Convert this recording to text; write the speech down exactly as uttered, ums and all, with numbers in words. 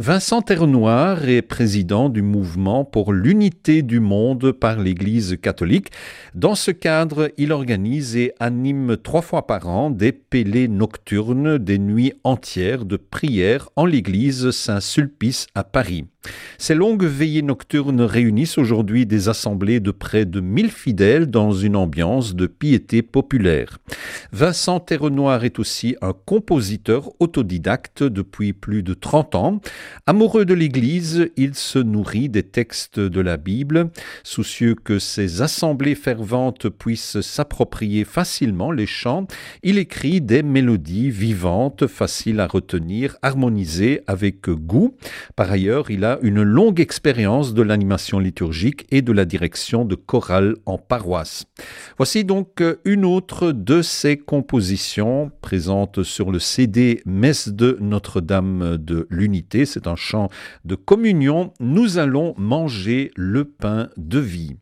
Vincent Terrenoire est président du mouvement pour l'unité du monde par l'Église catholique. Dans ce cadre, il organise et anime trois fois par an des pélées nocturnes, des nuits entières de prière en l'église Saint-Sulpice à Paris. Ces longues veillées nocturnes réunissent aujourd'hui des assemblées de près de mille fidèles dans une ambiance de piété populaire. Vincent Terrenoire est aussi un compositeur autodidacte depuis plus de trente ans. Amoureux de l'Église, il se nourrit des textes de la Bible. Soucieux que ses assemblées ferventes puissent s'approprier facilement les chants, il écrit des mélodies vivantes, faciles à retenir, harmonisées avec goût. Par ailleurs, il a une longue expérience de l'animation liturgique et de la direction de chorale en paroisse. Voici donc une autre de ses compositions présente sur le C D Messe de Notre-Dame de l'Unité. C'est un chant de communion. Nous allons manger le pain de vie.